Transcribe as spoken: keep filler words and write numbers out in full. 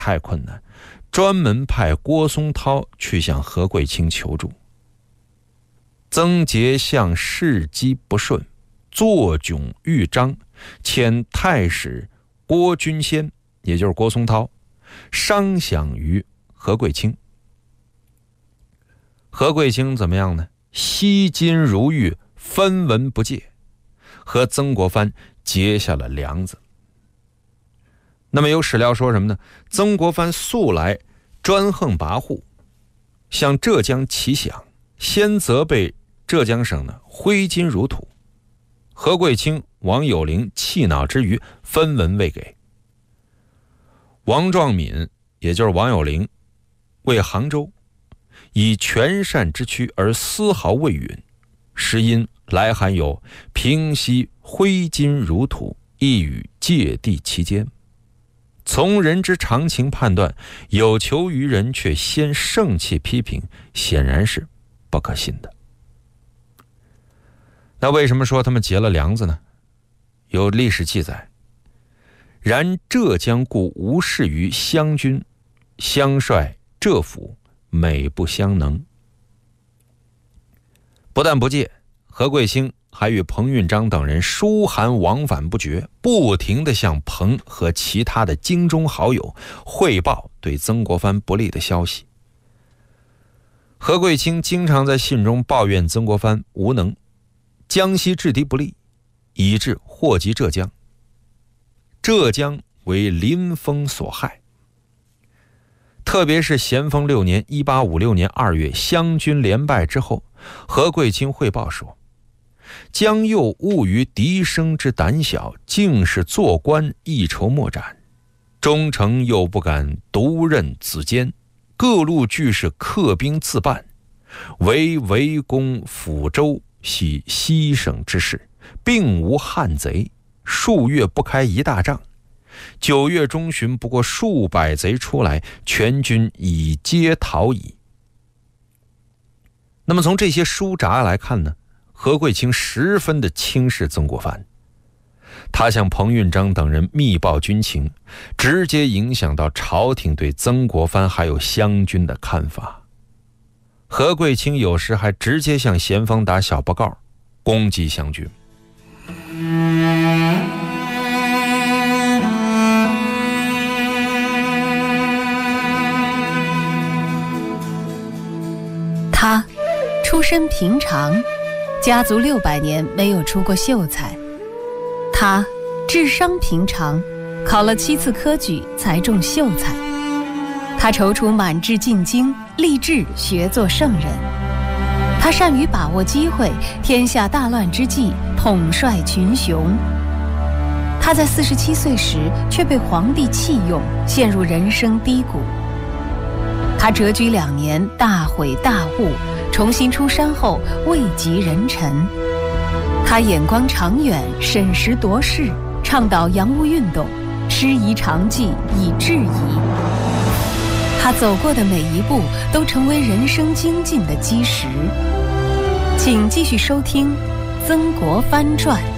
太困难，专门派郭松涛去向何贵卿求助。曾杰向事机不顺，作窘豫章，遣太史郭君先，也就是郭松涛，商响于何贵卿。何贵卿怎么样呢？惜金如玉，分文不借，和曾国藩结下了梁子。那么有史料说什么呢？曾国藩素来专横跋扈，向浙江骑饷，先责备浙江省呢挥金如土。何贵卿、王有龄气恼之余，分文未给。王壮敏，也就是王有龄，为杭州，以权善之躯而丝毫未允，实因来函有平息挥金如土，一语借地其间。从人之常情判断，有求于人却先盛气批评，显然是不可信的。那为什么说他们结了梁子呢？有历史记载，然浙江故无事于湘军，相率浙府，美不相能。不但不借，何贵卿还与彭运章等人书函往返不绝，不停地向彭和其他的京中好友汇报对曾国藩不利的消息。何贵卿经常在信中抱怨曾国藩无能，江西制敌不利，以致祸及浙江。浙江为林风所害。特别是咸丰六年一八五六年二月湘军连败之后，何贵卿汇报说，江右误于敌生之胆小，竟是做官一筹莫展，忠诚又不敢独任子监，各路俱是克兵自办，唯围攻抚州系西省之事，并无汉贼，数月不开一大仗。九月中旬不过数百贼出来，全军已皆逃矣。那么从这些书札来看呢，何贵卿十分的轻视曾国藩，他向彭运章等人密报军情，直接影响到朝廷对曾国藩还有湘军的看法。何贵卿有时还直接向咸丰打小报告，攻击湘军。 他出身平常，家族六百年没有出过秀才。他智商平常，考了七次科举才中秀才。他踌躇满志进京，立志学做圣人。他善于把握机会，天下大乱之际统帅群雄。他在四十七岁时却被皇帝弃用，陷入人生低谷。他谪居两年，大悔大悟，重新出山后位极人臣。他眼光长远，审时度势，倡导洋务运动，师夷长技以制夷。他走过的每一步都成为人生精进的基石。请继续收听《曾国藩传》。